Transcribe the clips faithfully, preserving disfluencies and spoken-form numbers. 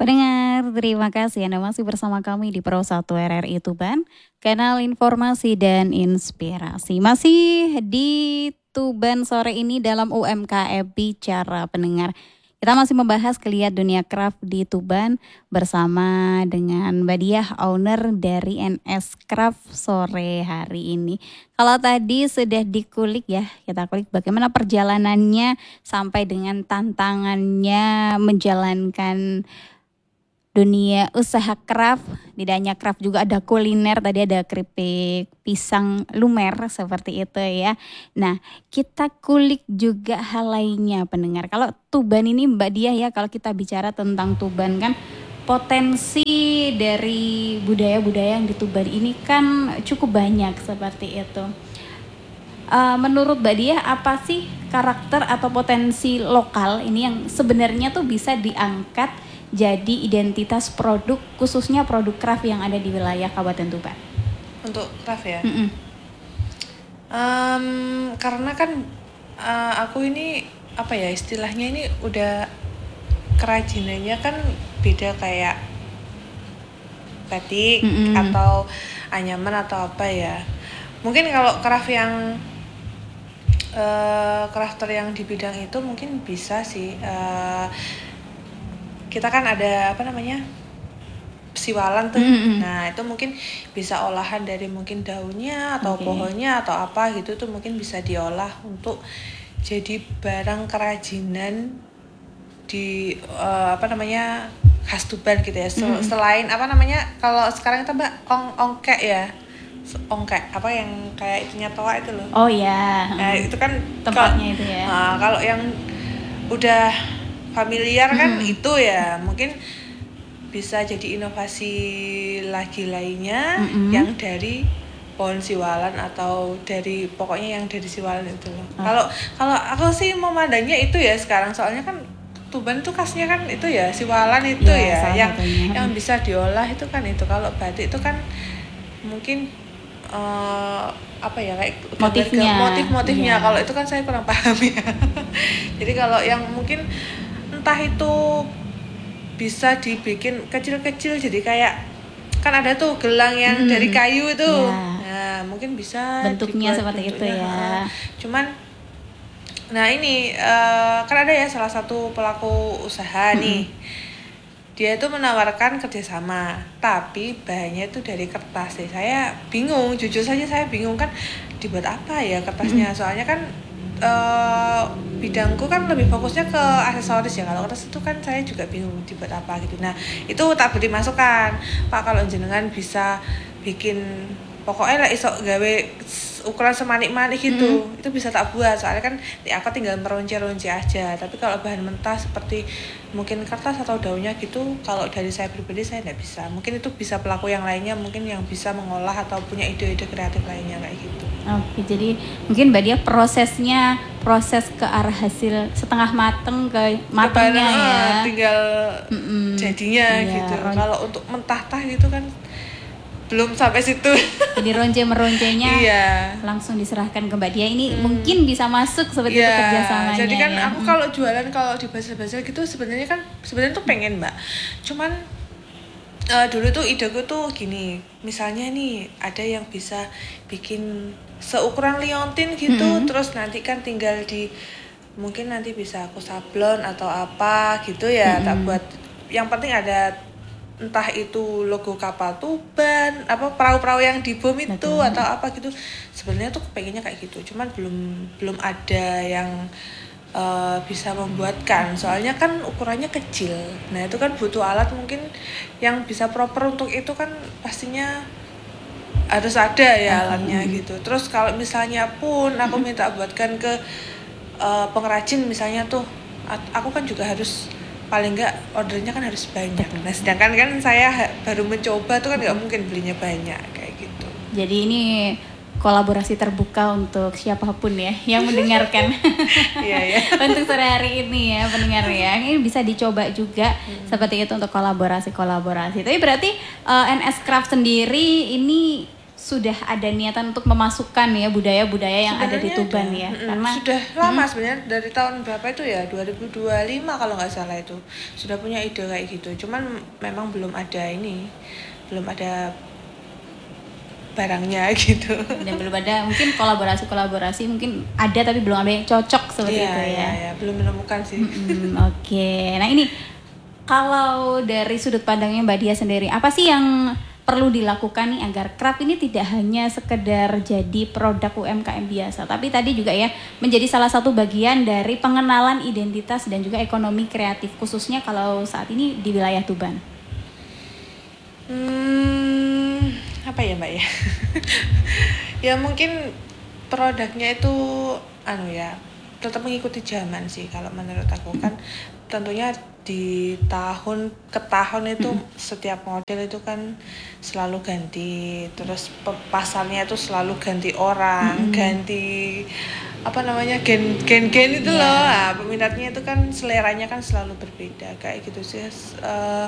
Pendengar, terima kasih Anda masih bersama kami di Pro satu R R I Tuban, kanal informasi dan inspirasi. Masih di Tuban sore ini dalam U M K M Bicara pendengar. Kita masih membahas geliat dunia craft di Tuban bersama dengan Mbak Diah, owner dari N S Craft sore hari ini. Kalau tadi sudah dikulik ya, kita kulik bagaimana perjalanannya sampai dengan tantangannya menjalankan dunia usaha craft. Tidak hanya craft, juga ada kuliner, tadi ada keripik pisang lumer seperti itu ya. Nah, kita kulik juga hal lainnya pendengar. Kalau Tuban ini Mbak Diah ya, kalau kita bicara tentang Tuban kan potensi dari budaya-budaya yang di Tuban ini kan cukup banyak seperti itu. Uh, menurut Mbak Diah, apa sih karakter atau potensi lokal ini yang sebenarnya tuh bisa diangkat jadi identitas produk, khususnya produk craft yang ada di wilayah Kabupaten Tuban? Untuk craft ya? Mm-mm. Um, karena kan uh, aku ini apa ya istilahnya ini udah kerajinannya kan beda kayak batik Mm-mm. atau anyaman atau apa ya. Mungkin kalau craft yang uh, crafter yang di bidang itu mungkin bisa sih. Uh, kita kan ada apa namanya siwalan tuh, mm-hmm. nah itu mungkin bisa olahan dari mungkin daunnya atau okay. pohonnya atau apa gitu tuh mungkin bisa diolah untuk jadi barang kerajinan di uh, apa namanya khas Tuban gitu ya. Sel- mm-hmm. Selain apa namanya kalau sekarang kita mbak ong ongkek ya, ongkek apa yang kayak itunya toa itu loh. Oh ya. Nah itu kan tempatnya kalo, itu ya. Nah, kalau yang udah familiar kan hmm. itu ya mungkin bisa jadi inovasi lagi lainnya hmm. yang dari pohon siwalan atau dari pokoknya yang dari siwalan itu loh. Kalau oh. kalau aku sih memandangnya itu ya sekarang, soalnya kan Tuban tuh khasnya kan itu ya siwalan itu ya, ya yang satunya. Yang bisa diolah itu kan itu. Kalau batik itu kan mungkin uh, apa ya kayak motifnya motif-motifnya yeah. Kalau itu kan saya kurang paham ya. Jadi kalau yang mungkin entah itu bisa dibikin kecil-kecil jadi kayak kan ada tuh gelang yang hmm. dari kayu itu ya. Nah mungkin bisa bentuknya seperti bentuknya. Itu ya cuman nah ini uh, kan ada ya salah satu pelaku usaha hmm. nih, dia itu menawarkan kerjasama tapi bahannya itu dari kertas deh. Saya bingung, jujur saja saya bingung kan dibuat apa ya kertasnya. hmm. Soalnya kan Uh, bidangku kan lebih fokusnya ke aksesoris ya. Kalau kertas itu kan saya juga bingung dibuat apa gitu. Nah itu tak beri masukan, Pak kalau jenengan bisa bikin pokoknya lah iso gawe ukuran semanik-manik gitu, mm-hmm. itu bisa tak buat. Soalnya kan aku tinggal meronce-ronce aja. Tapi kalau bahan mentah seperti mungkin kertas atau daunnya gitu, kalau dari saya pribadi saya tidak bisa. Mungkin itu bisa pelaku yang lainnya mungkin yang bisa mengolah atau punya ide-ide kreatif lainnya kayak gitu. Oke, jadi mungkin Mbak Dia prosesnya proses ke arah hasil setengah mateng ke matangnya ya. Tinggal Mm-mm. jadinya iya, gitu. Ron- kalau untuk mentah-tah gitu kan belum sampai situ. Jadi ronce-meroncenya iya. langsung diserahkan ke Mbak Dia. Ini hmm. mungkin bisa masuk seperti iya. itu kerjasamanya. Jadi kan ya. aku hmm. kalau jualan kalau di bazar-bazar gitu sebenarnya kan sebenarnya tuh pengen Mbak. Cuman uh, dulu tuh ideku tuh gini. Misalnya nih ada yang bisa bikin seukuran liontin gitu, hmm. terus nanti kan tinggal di mungkin nanti bisa aku sablon atau apa gitu ya. Hmm. Tak buat yang penting ada entah itu logo kapal Tuban, apa perahu-perahu yang di bom itu Betul. Atau apa gitu. Sebenarnya tuh kepengennya kayak gitu, cuman belum belum ada yang uh, bisa membuatkan. Soalnya kan ukurannya kecil. Nah, itu kan butuh alat mungkin yang bisa proper untuk itu kan pastinya harus ada ya alatnya mm-hmm. gitu. Terus kalau misalnya pun aku minta buatkan ke uh, pengrajin misalnya tuh, aku kan juga harus paling enggak ordernya kan harus banyak. Nah sedangkan kan saya baru mencoba tuh kan nggak mungkin belinya banyak kayak gitu. Jadi ini kolaborasi terbuka untuk siapapun ya yang mendengarkan. Iya ya. Untuk sore hari ini ya pendengar ya, ini bisa dicoba juga hmm. seperti itu untuk kolaborasi-kolaborasi. Tapi berarti uh, N S Craft sendiri ini sudah ada niatan untuk memasukkan ya budaya-budaya yang ada di Tuban ada. ya. Mm-mm. Karena sudah lama hmm. sebenarnya dari tahun berapa itu ya dua ribu dua puluh lima kalau nggak salah itu sudah punya ide kayak gitu. Cuman memang belum ada ini, belum ada barangnya gitu. Dan belum ada mungkin kolaborasi-kolaborasi mungkin ada tapi belum ada yang cocok seperti ya, itu ya. Iya, ya, belum menemukan sih. Mm-hmm, Oke, okay. Nah ini kalau dari sudut pandangnya Mbak Dia sendiri, apa sih yang perlu dilakukan nih agar craft ini tidak hanya sekedar jadi produk U M K M biasa, tapi tadi juga ya menjadi salah satu bagian dari pengenalan identitas dan juga ekonomi kreatif khususnya kalau saat ini di wilayah Tuban. Hmm, apa ya Mbak ya? Ya mungkin produknya itu anu ya tetap mengikuti zaman sih kalau menurut aku kan tentunya di tahun ke tahun itu hmm. setiap model itu kan selalu ganti, terus pasarnya itu selalu ganti orang, hmm. ganti apa namanya gen gen gen itu yeah. loh, nah, peminatnya itu kan seleranya kan selalu berbeda kayak gitu sih, uh,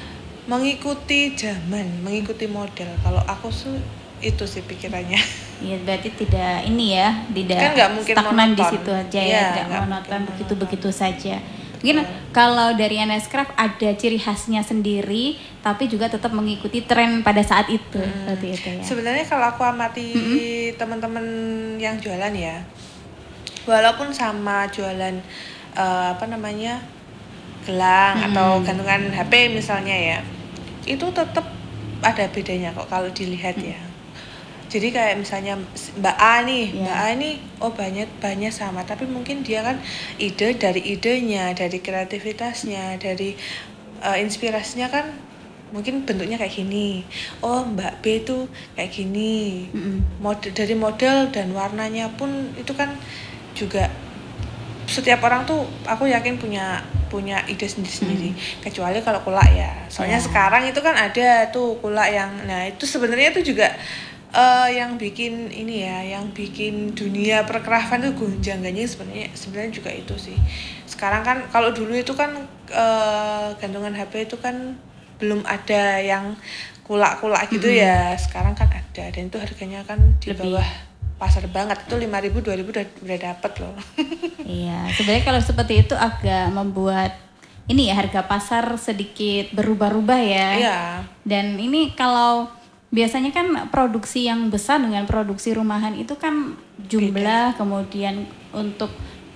mengikuti zaman, mengikuti model. Kalau aku tuh itu sih pikirannya. Iya berarti tidak ini ya, tidak kan nggak mungkin stagnan monoton. Di situ aja ya, ya tidak monoton begitu-begitu saja. Mungkin kalau dari N S Craft ada ciri khasnya sendiri, tapi juga tetap mengikuti tren pada saat itu, hmm. seperti itu ya. Sebenarnya kalau aku amati mm-hmm. teman-teman yang jualan ya, walaupun sama jualan uh, apa namanya gelang hmm. atau gantungan H P misalnya ya, itu tetap ada bedanya kok kalau dilihat hmm. ya. Jadi kayak misalnya Mbak A nih, yeah. Mbak A nih, oh banyak banyak sama, tapi mungkin dia kan ide dari idenya, dari kreativitasnya, dari uh, inspirasinya kan mungkin bentuknya kayak gini. Oh Mbak B itu kayak gini, mm-hmm. model dari model dan warnanya pun itu kan juga setiap orang tuh aku yakin punya punya ide sendiri-sendiri. Mm. Kecuali kalau kulak ya, soalnya yeah. sekarang itu kan ada tuh kulak yang, nah itu sebenarnya itu juga Uh, yang bikin ini ya, yang bikin dunia perkraftan itu gonjang-ganjing sebenarnya sebenarnya juga itu sih. Sekarang kan kalau dulu itu kan uh, gantungan H P itu kan belum ada yang kulak-kulak gitu mm-hmm. ya. Sekarang kan ada dan itu harganya kan di Lebih. bawah pasar banget. Itu lima ribu dua ribu udah udah dapet loh. Iya, sebenarnya kalau seperti itu agak membuat ini ya harga pasar sedikit berubah-ubah ya. Iya. Dan ini kalau biasanya kan produksi yang besar dengan produksi rumahan itu kan jumlah, beda. Kemudian untuk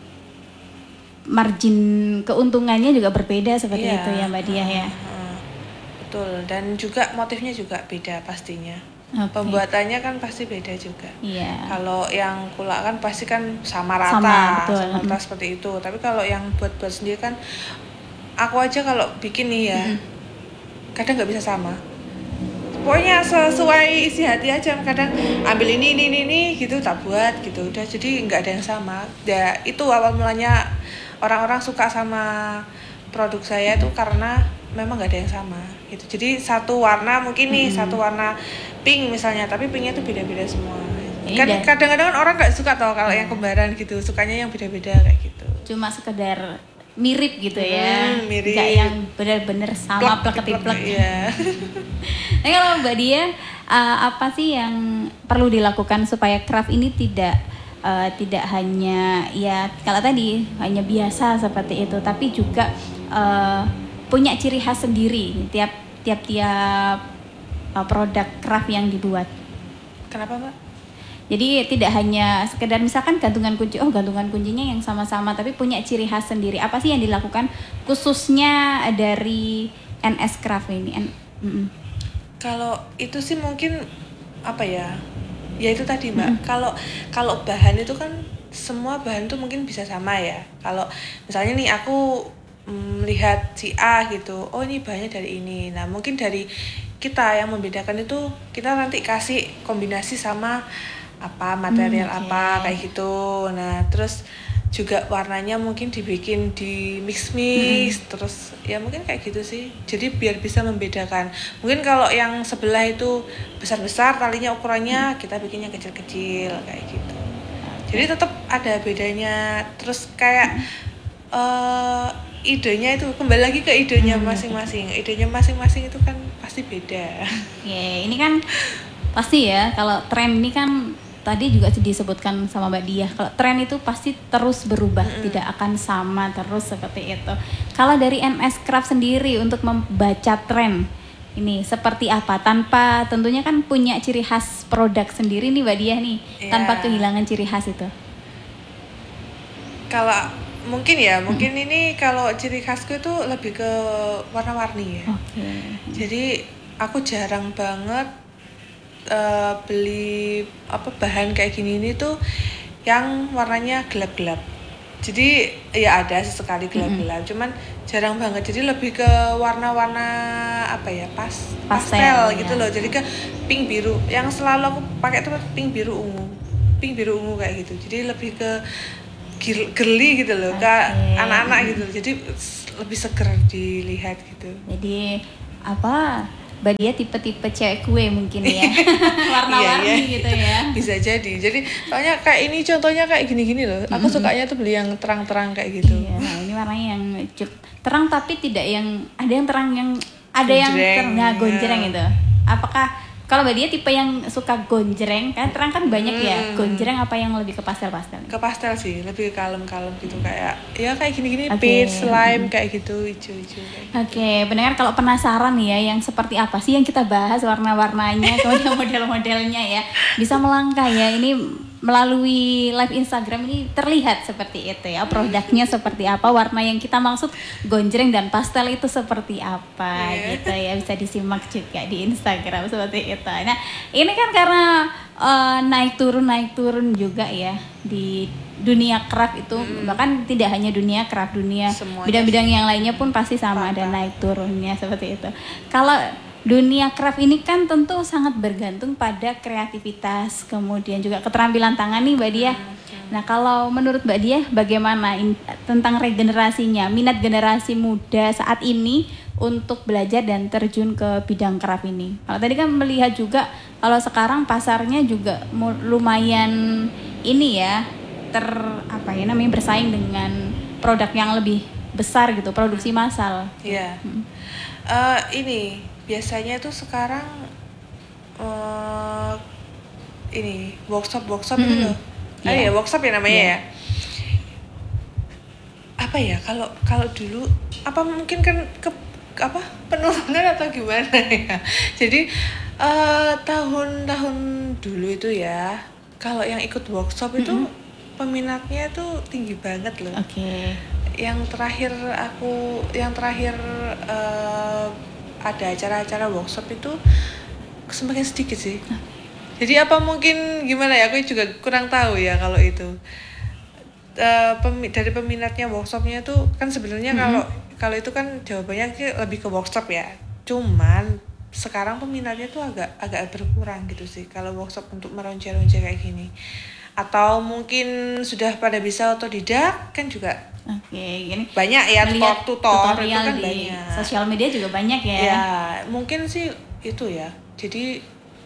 margin keuntungannya juga berbeda seperti yeah. itu ya Mbak Diah ya. Uh, betul, dan juga motifnya juga beda pastinya. Okay. Pembuatannya kan pasti beda juga. Yeah. Kalau yang kulak kan pasti kan sama rata, sama, betul. sama rata seperti itu. Tapi kalau yang buat-buat sendiri kan, aku aja kalau bikin nih ya, mm-hmm. kadang nggak bisa sama. Pokoknya sesuai isi hati aja, kadang ambil ini ini ini, ini gitu tak buat gitu udah, jadi nggak ada yang sama ya. Itu awal mulanya orang-orang suka sama produk saya itu karena memang nggak ada yang sama gitu. Jadi satu warna mungkin nih hmm. satu warna pink misalnya, tapi pinknya tuh beda-beda semua kan. Kadang-kadang orang nggak suka tau kalau hmm. yang kembaran gitu, sukanya yang beda-beda kayak gitu, cuma sekedar mirip gitu ya, hmm, mirip. Gak yang benar-benar sama plek-plek. Iya. Nah kalau Mbak Dia, uh, apa sih yang perlu dilakukan supaya craft ini tidak uh, tidak hanya ya kalau tadi hanya biasa seperti itu, tapi juga uh, punya ciri khas sendiri tiap tiap tiap uh, produk craft yang dibuat. Kenapa Mbak? Jadi tidak hanya sekedar misalkan gantungan kunci, oh gantungan kuncinya yang sama-sama, tapi punya ciri khas sendiri. Apa sih yang dilakukan khususnya dari N S Craft ini? N- kalau itu sih mungkin apa ya? Ya itu tadi Mbak. Kalau mm-hmm. kalau bahan itu kan semua bahan tuh mungkin bisa sama ya. Kalau misalnya nih aku melihat si A gitu, oh ini bahannya dari ini. Nah mungkin dari kita yang membedakan itu kita nanti kasih kombinasi sama apa material hmm, okay. apa kayak gitu. Nah terus juga warnanya mungkin dibikin di mix mix hmm. terus ya mungkin kayak gitu sih, jadi biar bisa membedakan. Mungkin kalau yang sebelah itu besar besar talinya ukurannya, hmm. kita bikinnya kecil kecil kayak gitu, jadi tetap ada bedanya. Terus kayak hmm. uh, idenya itu kembali lagi ke idenya hmm. masing-masing. Idenya masing-masing itu kan pasti beda. Ya yeah, ini kan pasti ya kalau tren ini kan tadi juga disebutkan sama Mbak Diah, kalau tren itu pasti terus berubah, mm-hmm. tidak akan sama terus seperti itu. Kalau dari N S Craft sendiri untuk membaca tren ini seperti apa? Tanpa tentunya kan punya ciri khas produk sendiri nih Mbak Diah nih, yeah. tanpa kehilangan ciri khas itu. Kalau mungkin ya, mungkin mm-hmm. ini kalau ciri khasku itu lebih ke warna-warni ya. Okay. Jadi aku jarang banget Uh, beli apa bahan kayak gini ini tuh yang warnanya gelap-gelap. Jadi ya ada sesekali gelap-gelap, mm-hmm. cuman jarang banget. Jadi lebih ke warna-warna apa ya pas pastel, pastel gitu ya. Loh. Jadi ke pink biru. Yang selalu aku pakai tuh pink biru ungu, pink biru ungu kayak gitu. Jadi lebih ke girly gitu loh, okay. ke anak-anak gitu. Jadi lebih seger dilihat gitu. Jadi apa? Mbak Diah tipe-tipe cewek kue mungkin ya. Warna-warni iya, iya. gitu ya. Bisa jadi. Jadi soalnya kayak ini contohnya kayak gini-gini loh. Aku mm-hmm. sukanya tuh beli yang terang-terang kayak gitu. Iya, nah ini warnanya yang terang tapi tidak yang ada yang terang yang ada gonjreng, yang terang nah, gonjreng itu. Apakah kalau Mbak Diah tipe yang suka gonjreng, kan terang kan banyak hmm. ya. Gonjreng apa yang lebih ke pastel-pastel? Ke pastel sih, lebih kalem-kalem gitu kayak ya kayak gini-gini okay. peach, slime kayak gitu, hijau-hijau. Oke, okay. Benar kalau penasaran nih ya yang seperti apa sih yang kita bahas warna-warnanya, kemudian model-modelnya ya. Bisa melangkah ya ini melalui live Instagram ini terlihat seperti itu ya, produknya seperti apa, warna yang kita maksud gonjreng dan pastel itu seperti apa yeah. gitu ya, bisa disimak juga di Instagram seperti itu. Nah ini kan karena uh, naik turun naik turun juga ya di dunia craft itu, hmm. bahkan tidak hanya dunia craft, dunia semuanya bidang-bidang yang lainnya pun pasti sama ada naik turunnya seperti itu. Kalau dunia craft ini kan tentu sangat bergantung pada kreativitas, kemudian juga keterampilan tangan nih Mbak Diah. Hmm. Nah kalau menurut Mbak Diah bagaimana in, tentang regenerasinya, minat generasi muda saat ini untuk belajar dan terjun ke bidang craft ini? Kalau tadi kan melihat juga kalau sekarang pasarnya juga lumayan ini ya, ter apa ya namanya bersaing dengan produk yang lebih besar gitu, produksi massal. Iya. Hmm. Uh, ini biasanya tuh sekarang uh, ini workshop workshop hmm. itu loh, ah yeah. ya workshop ya namanya yeah. ya. Apa ya kalau kalau dulu apa mungkin kan ke apa penurunan atau gimana ya. Jadi uh, tahun-tahun dulu itu ya kalau yang ikut workshop mm-hmm. itu peminatnya tuh tinggi banget loh. Oke. Okay. Yang terakhir aku yang terakhir uh, ada acara-acara workshop itu semakin sedikit sih. Jadi apa mungkin gimana ya, aku juga kurang tahu ya kalau itu. Uh, pem- dari peminatnya workshopnya tuh kan sebenarnya mm-hmm. kalau kalau itu kan jawabannya lebih ke workshop ya. Cuman sekarang peminatnya tuh agak agak berkurang gitu sih kalau workshop untuk meronce-ronce kayak gini. Atau mungkin sudah pada bisa otodidak kan juga. Oke, gini. Banyak ya tutor-tutor itu kan di banyak. Sosial media juga banyak ya. Ya, mungkin sih itu ya. Jadi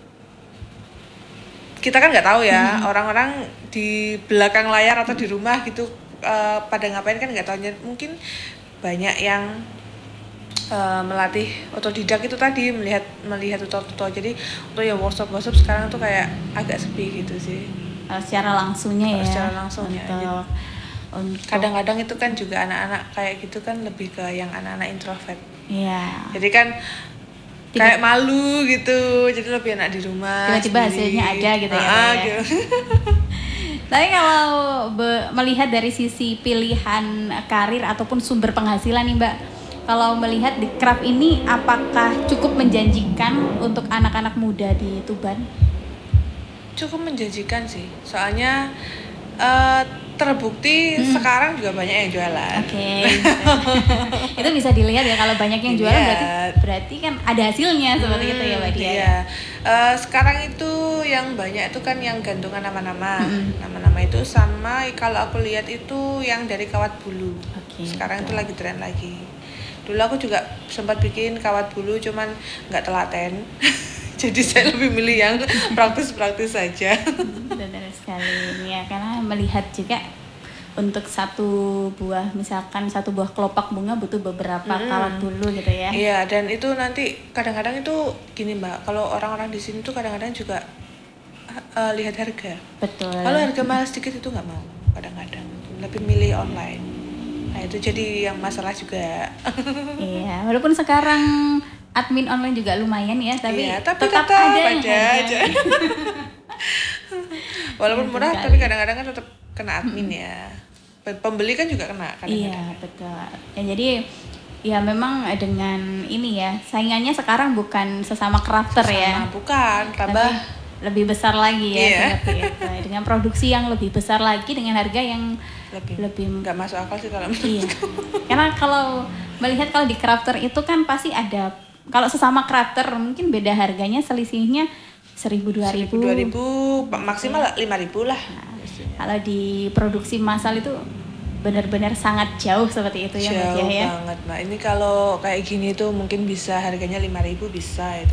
kita kan nggak tahu ya hmm. orang-orang di belakang layar atau di rumah gitu uh, pada ngapain kan nggak tahu. Mungkin banyak yang uh, melatih otodidak itu tadi, melihat melihat tutor-tutor. Jadi untuk yang workshop-workshop sekarang tuh kayak agak sepi gitu sih. Uh, secara langsungnya ya. Secara langsungnya. Untuk, untuk kadang-kadang itu kan juga anak-anak kayak gitu kan lebih ke yang anak-anak introvert. Iya. Jadi kan Tiba, kayak malu gitu, jadi lebih enak di rumah. Tiba-tiba hasilnya ada gitu ya. Ah, ya. Gitu. Tapi kalau be, melihat dari sisi pilihan karir ataupun sumber penghasilan nih Mbak, kalau melihat di craft ini apakah cukup menjanjikan untuk anak-anak muda di Tuban? Cukup menjanjikan sih, soalnya uh, terbukti hmm. sekarang juga banyak yang jualan. Oke. Okay. Itu bisa dilihat ya kalau banyak yang jualan berarti berarti kan ada hasilnya seperti hmm, itu ya Mbak Dia. Iya. Uh, sekarang itu yang banyak itu kan yang gantungan nama-nama. Hmm. Nama-nama itu sama kalau aku lihat itu yang dari kawat bulu. Okay, sekarang betul. Itu lagi tren lagi. Dulu aku juga sempat bikin kawat bulu cuman nggak telaten. Jadi saya lebih milih yang praktis-praktis saja. Benar sekali ya, karena melihat juga untuk satu buah, misalkan satu buah kelopak bunga butuh beberapa Hmm. kawat bulu gitu ya. Iya, dan itu nanti kadang-kadang itu gini Mbak, kalau orang-orang di sini tuh kadang-kadang juga uh, lihat harga. Betul. Kalau harga mahal sedikit itu nggak mau, kadang-kadang lebih milih online. Nah itu jadi yang masalah juga. Iya, walaupun sekarang admin online juga lumayan ya, tapi, iya, tapi tetap, tetap ada yang aja, harga. aja. Walaupun Iya, murah, sekali. tapi kadang-kadang kan tetap kena admin ya. Pembeli kan juga kena kadang-kadang. Iya, betul. Ya jadi ya memang dengan ini ya, saingannya sekarang bukan sesama crafter ya. Sama, bukan, tambah Tapi lebih besar lagi ya, Iya. seperti itu. Dengan produksi yang lebih besar lagi dengan harga yang lebih lebih nggak masuk akal sih kalau iya. Karena kalau melihat kalau di crafter itu kan pasti ada, kalau sesama crafter mungkin beda harganya selisihnya seribu dua ribu. dua ribu maksimal lima ribu lah. Kalau di produksi massal itu benar-benar sangat jauh seperti itu ya, Mbak Jauh Diah, ya. banget. Nah, ini kalau kayak gini tuh mungkin bisa harganya lima ribu bisa itu.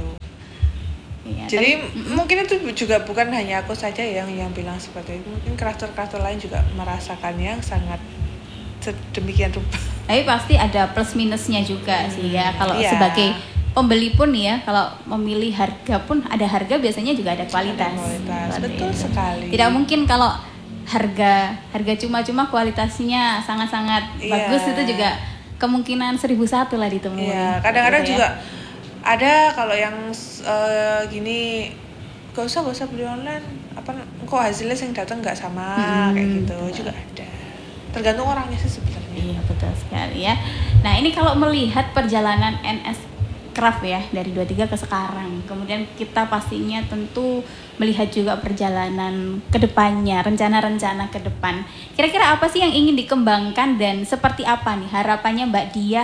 Iya, Jadi tapi- mungkin itu juga bukan hanya aku saja yang yang bilang seperti itu. Mungkin crafter-crafter lain juga merasakan yang sangat sedemikian rupa. Tapi pasti ada plus minusnya juga sih ya. Kalau Iya. sebagai pembeli pun ya, kalau memilih harga pun ada harga, biasanya juga ada kualitas. Ada kualitas, Seperti betul itu. sekali. Tidak mungkin kalau harga harga cuma-cuma kualitasnya sangat-sangat Iya. bagus, itu juga kemungkinan seribu satu lah ditemui. Iya, kadang-kadang Gitu ya. juga ada kalau yang eh, gini gak usah gak usah beli online, apa kok hasilnya yang datang nggak sama Hmm, kayak gitu betul. juga ada. Tergantung orangnya sih sebenarnya. Iya, betul sekali ya. Nah, ini kalau melihat perjalanan N S Craft ya dari dua puluh tiga ke sekarang. Kemudian kita pastinya tentu melihat juga perjalanan ke depannya, rencana-rencana ke depan. Kira-kira apa sih yang ingin dikembangkan dan seperti apa nih harapannya Mbak Diah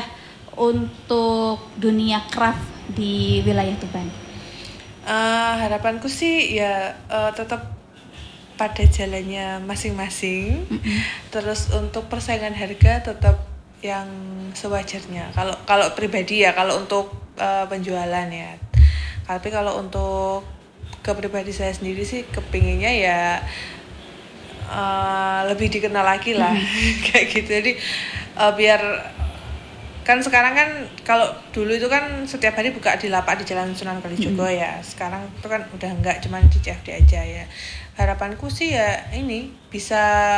untuk dunia craft di wilayah Tuban? Eh, harapanku sih ya eh, tetap pada jalannya masing-masing. Terus untuk persaingan harga tetap yang sewajarnya. Kalau kalau pribadi ya, kalau untuk uh, penjualan ya. Tapi kalau untuk ke pribadi saya sendiri sih kepinginnya ya uh, lebih dikenal lagi lah kayak gitu. Jadi uh, biar kan sekarang kan kalau dulu itu kan setiap hari buka di lapak di Jalan Sunan Kalijogo hmm. ya. Sekarang itu kan udah enggak, cuman di C F D aja ya. Harapanku sih ya ini bisa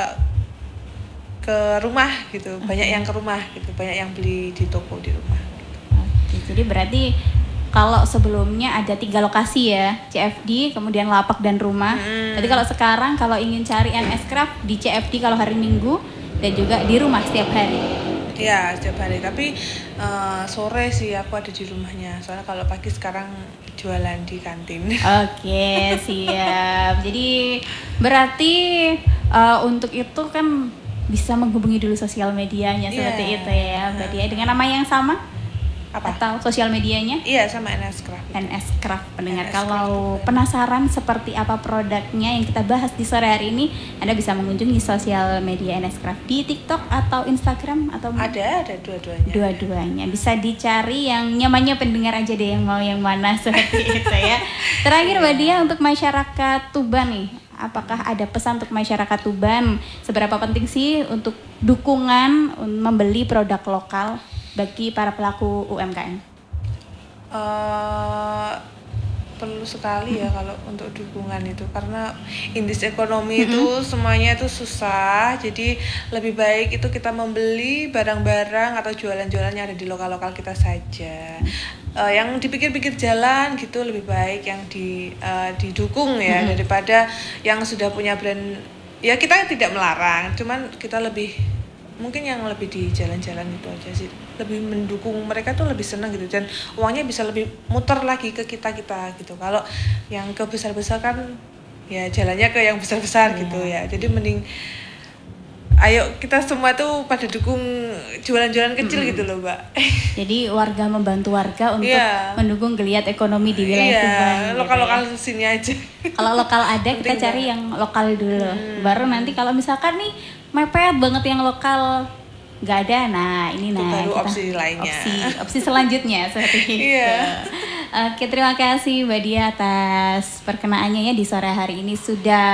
ke rumah gitu, okay. Banyak yang ke rumah gitu, banyak yang beli di toko di rumah. Oke, jadi berarti kalau sebelumnya ada tiga lokasi ya, C F D, kemudian lapak dan rumah. Hmm. Jadi kalau sekarang kalau ingin cari N S Craft di C F D kalau hari Minggu dan juga di rumah setiap hari. Iya, setiap hari. Tapi uh, sore sih aku ada di rumahnya. Soalnya kalau pagi sekarang jualan di kantin. Oke, siap. Jadi berarti uh, untuk itu kan bisa menghubungi dulu sosial medianya seperti yeah. itu ya, Mbak Diah. Dengan nama yang sama? Apa? Atau sosial medianya? Iya, sama N S Craft. N S Craft pendengar. N S Kalau Craft. penasaran seperti apa produknya yang kita bahas di sore hari ini, Anda bisa mengunjungi sosial media N S Craft di TikTok atau Instagram atau ada, ada dua-duanya. Dua-duanya bisa dicari yang nyamannya pendengar aja deh, yang mau yang mana seperti itu ya. Terakhir Mbak Diah, untuk masyarakat Tuban nih, apakah ada pesan untuk masyarakat Tuban? Seberapa penting sih untuk dukungan membeli produk lokal bagi para pelaku U M K M? Uh, perlu sekali ya kalau untuk dukungan itu, karena indeks ekonomi mm-hmm. itu semuanya itu susah. Jadi lebih baik itu kita membeli barang-barang atau jualan-jualan yang ada di lokal-lokal kita saja. Uh, yang dipikir-pikir jalan gitu lebih baik yang di uh, didukung ya mm-hmm. daripada yang sudah punya brand. Ya kita tidak melarang, cuman kita lebih mungkin yang lebih di jalan-jalan itu aja sih, lebih mendukung mereka tuh lebih senang gitu, dan uangnya bisa lebih muter lagi ke kita-kita gitu. Kalau yang ke besar-besar kan ya jalannya ke yang besar-besar yeah. gitu ya. Jadi mending ayo kita semua tuh pada dukung jualan-jualan kecil mm-hmm. gitu loh, Mbak. Jadi warga membantu warga untuk yeah. mendukung geliat ekonomi di wilayah yeah, Tuban. Lokal-lokal gitu ya. Sini aja. Kalau lokal ada kita cari yang lokal dulu. Hmm. Baru nanti kalau misalkan nih mepet banget yang lokal nggak ada, nah ini itu nah baru kita, opsi lainnya. Opsi opsi selanjutnya seperti itu. Yeah. Oke, terima kasih Mbak Diah atas perkenaannya ya di sore hari ini, sudah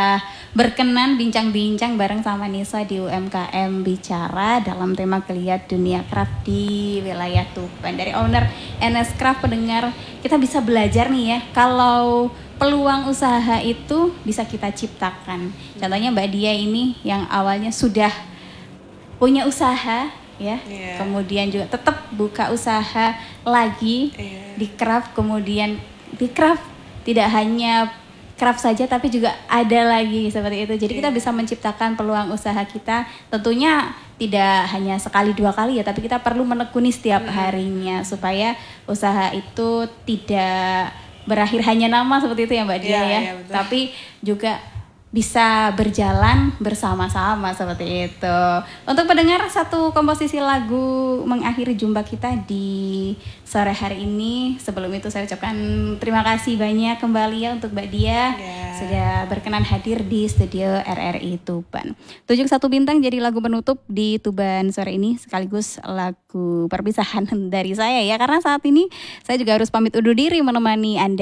berkenan bincang-bincang bareng sama Nisa di U M K M Bicara dalam tema Geliat Dunia Craft di wilayah Tuban. Dari owner N S Craft, pendengar, kita bisa belajar nih ya, kalau peluang usaha itu bisa kita ciptakan. Contohnya Mbak Dia ini yang awalnya sudah punya usaha ya, yeah. kemudian juga tetap buka usaha lagi yeah. di craft, kemudian di craft tidak hanya craft saja tapi juga ada lagi seperti itu. Jadi yeah. kita bisa menciptakan peluang usaha kita, tentunya tidak hanya sekali dua kali ya, tapi kita perlu menekuni setiap harinya supaya usaha itu tidak berakhir hanya nama seperti itu ya Mbak Dia yeah, ya, yeah, tapi juga bisa berjalan bersama-sama seperti itu. Untuk pendengar, satu komposisi lagu mengakhiri jumpa kita di sore hari ini. Sebelum itu saya ucapkan terima kasih banyak kembali ya untuk Mbak Dia yeah. sudah berkenan hadir di studio R R I Tuban. Tujuh satu bintang jadi lagu penutup di Tuban sore ini, sekaligus lagu perpisahan dari saya ya, karena saat ini saya juga harus pamit undur diri menemani Anda